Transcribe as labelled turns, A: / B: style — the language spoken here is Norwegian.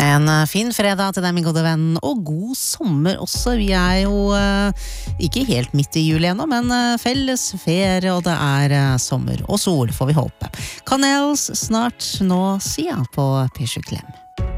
A: En fin fredag til deg, min gode venn, og god sommer også. Vi jo ikke helt midt i juli ennå, men felles ferie, og det sommer og sol, får vi håpe. Kanels snart nå, sier jeg på Pisjeklem.